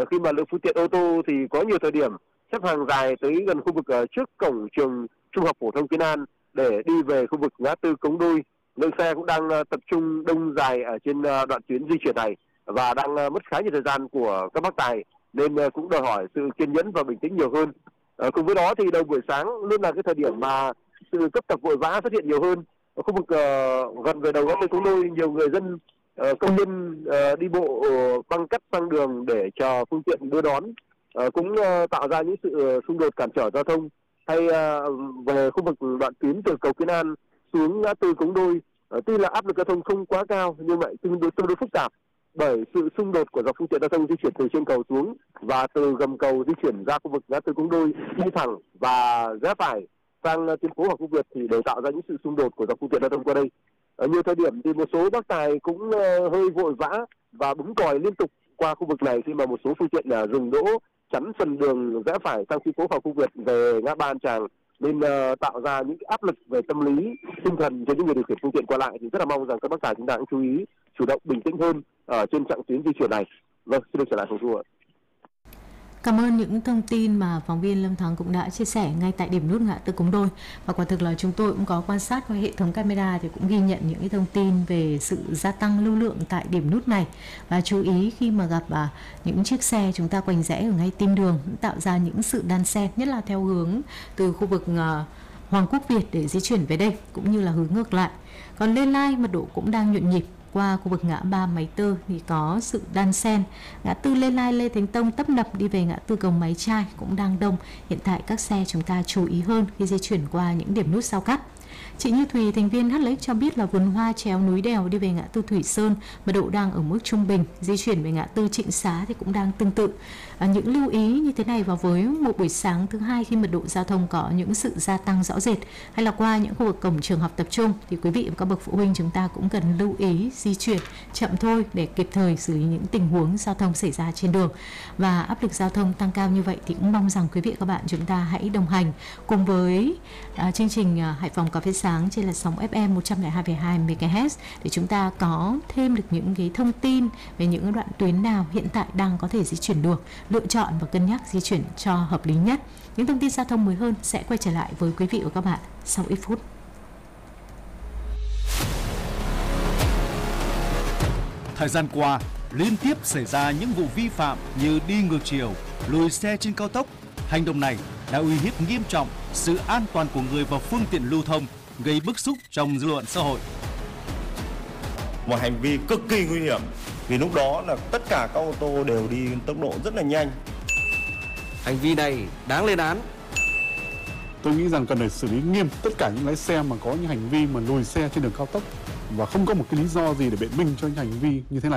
khi mà lượng phương tiện ô tô thì có nhiều thời điểm xếp hàng dài tới gần khu vực trước cổng trường Trung học phổ thông Kiến An để đi về khu vực ngã tư Cống Đôi. Lượng xe cũng đang tập trung đông dài ở trên đoạn tuyến di chuyển này và đang mất khá nhiều thời gian của các bác tài, nên cũng đòi hỏi sự kiên nhẫn và bình tĩnh nhiều hơn. Cùng với đó thì đầu buổi sáng luôn là cái thời điểm mà sự cấp tập vội vã xuất hiện nhiều hơn. Ở khu vực gần về đầu ngã tư Cống Đôi, nhiều người dân công nhân đi bộ băng cắt sang đường để chờ phương tiện đưa đón, cũng tạo ra những sự xung đột cản trở giao thông. Hay về khu vực đoạn tuyến từ cầu Kiến An xuống ngã tư Cống Đôi, tuy là áp lực giao thông không quá cao nhưng lại tương đối phức tạp bởi sự xung đột của dòng phương tiện giao thông di chuyển từ trên cầu xuống và từ gầm cầu di chuyển ra khu vực ngã tư Cống Đôi đi thẳng và rẽ phải sang tuyến phố Hoàng Quốc Việt thì đều tạo ra những sự xung đột của dòng phương tiện giao thông qua đây. Ở nhiều thời điểm thì một số bác tài cũng hơi vội vã và bấm còi liên tục qua khu vực này khi mà một số phương tiện dừng đỗ chắn phần đường rẽ phải sang tuyến phố Hoàng Quốc Việt về ngã ba An Tràng, nên tạo ra những áp lực về tâm lý, tinh thần cho những người điều khiển phương tiện qua lại. Thì rất là mong rằng các bác tài chúng ta cũng chú ý chủ động bình tĩnh hơn ở trên chặng tuyến di chuyển này. Vâng, xin được trở lại phòng thu ạ. Cảm ơn những thông tin mà phóng viên Lâm Thắng cũng đã chia sẻ ngay tại điểm nút ngã tư Cống Đôi. Và quả thực là chúng tôi cũng có quan sát qua hệ thống camera thì cũng ghi nhận những cái thông tin về sự gia tăng lưu lượng tại điểm nút này. Và chú ý khi mà gặp những chiếc xe chúng ta quành rẽ ở ngay tim đường tạo ra những sự đan xen, nhất là theo hướng từ khu vực Hoàng Quốc Việt để di chuyển về đây cũng như là hướng ngược lại. Còn Lê Lai mật độ cũng đang nhộn nhịp. Qua khu vực ngã ba Máy Tơ thì có sự đan xen, ngã tư Lê Lai Lê Thánh Tông tấp nập đi về ngã tư cầu Máy Trai cũng đang đông. Hiện tại các xe chúng ta chú ý hơn khi di chuyển qua những điểm nút giao cắt. Chị Như Thùy, thành viên HLX cho biết là vườn hoa chéo núi đèo đi về ngã tư Thủy Sơn mật độ đang ở mức trung bình, di chuyển về ngã tư Trịnh Xá thì cũng đang tương tự. Những lưu ý như thế này vào với một buổi sáng thứ hai khi mật độ giao thông có những sự gia tăng rõ rệt, hay là qua những khu vực cổng trường học tập trung thì quý vị và các bậc phụ huynh chúng ta cũng cần lưu ý di chuyển chậm thôi để kịp thời xử lý những tình huống giao thông xảy ra trên đường. Và áp lực giao thông tăng cao như vậy thì cũng mong rằng quý vị và các bạn chúng ta hãy đồng hành cùng với chương trình Hải Phòng Cà phê sáng trên là sóng FM 102,2 MHz để chúng ta có thêm được những cái thông tin về những đoạn tuyến nào hiện tại đang có thể di chuyển được, lựa chọn và cân nhắc di chuyển cho hợp lý nhất. Những thông tin giao thông mới hơn sẽ quay trở lại với quý vị và các bạn sau ít phút. Thời gian qua, liên tiếp xảy ra những vụ vi phạm như đi ngược chiều, lùi xe trên cao tốc. Hành động này đã uy hiếp nghiêm trọng sự an toàn của người và phương tiện lưu thông, gây bức xúc trong dư luận xã hội. Một hành vi cực kỳ nguy hiểm vì lúc đó là tất cả các ô tô đều đi tốc độ rất là nhanh. Hành vi này đáng lên án. Tôi nghĩ rằng cần phải xử lý nghiêm tất cả những lái xe mà có những hành vi mà lùi xe trên đường cao tốc và không có một cái lý do gì để biện minh cho những hành vi như thế này.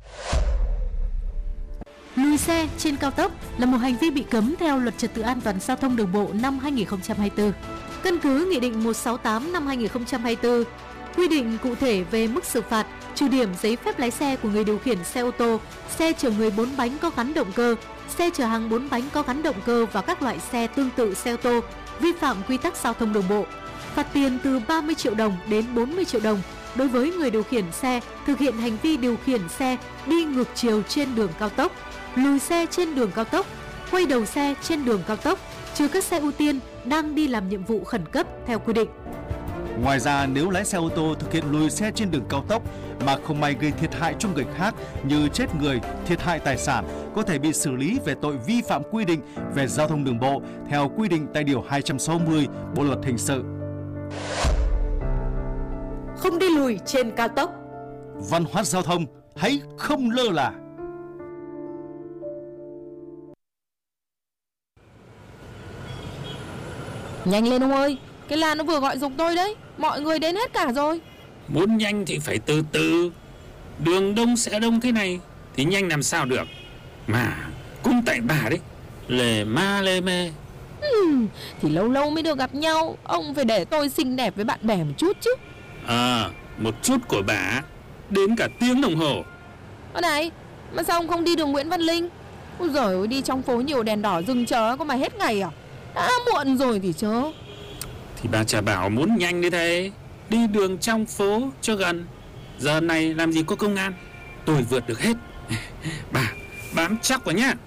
Lùi xe trên cao tốc là một hành vi bị cấm theo Luật Trật tự an toàn giao thông đường bộ năm 2024. Căn cứ Nghị định 168 năm 2024 quy định cụ thể về mức xử phạt, trừ điểm giấy phép lái xe của người điều khiển xe ô tô, xe chở người 4 bánh có gắn động cơ, xe chở hàng 4 bánh có gắn động cơ và các loại xe tương tự xe ô tô vi phạm quy tắc giao thông đường bộ. Phạt tiền từ 30 triệu đồng đến 40 triệu đồng đối với người điều khiển xe thực hiện hành vi điều khiển xe đi ngược chiều trên đường cao tốc, lùi xe trên đường cao tốc, quay đầu xe trên đường cao tốc, trừ các xe ưu tiên đang đi làm nhiệm vụ khẩn cấp theo quy định. Ngoài ra, nếu lái xe ô tô thực hiện lùi xe trên đường cao tốc mà không may gây thiệt hại cho người khác như chết người, thiệt hại tài sản, có thể bị xử lý về tội vi phạm quy định về giao thông đường bộ theo quy định tại điều 260 Bộ luật hình sự. Không đi lùi trên cao tốc. Văn hóa giao thông hãy không lơ là. Nhanh lên ông ơi, cái làn nó vừa gọi giục tôi đấy, mọi người đến hết cả rồi. Muốn nhanh thì phải từ từ, đường đông sẽ đông thế này thì nhanh làm sao được. Mà cũng tại bà đấy, lề ma lề mê. Thì lâu lâu mới được gặp nhau, ông phải để tôi xinh đẹp với bạn bè một chút chứ. Một chút của bà đến cả tiếng đồng hồ. Này, mà sao ông không đi đường Nguyễn Văn Linh? Ôi giời ơi, đi trong phố nhiều đèn đỏ dừng chờ có mà hết ngày à? Đã muộn rồi thì chớ. Thì bà chả bảo muốn nhanh như thế, đi đường trong phố cho gần. Giờ này làm gì có công an, tôi vượt được hết. Bà bám chắc vào nhá.